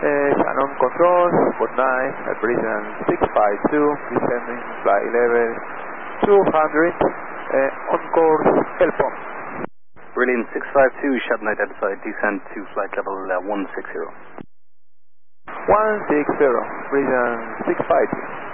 Shannon Control, good night, Brisbane 652, descending flight level 200, on course Helpom. Brilliant, 652, Shannon identified, descend to flight level 160. 160, Brisbane 652.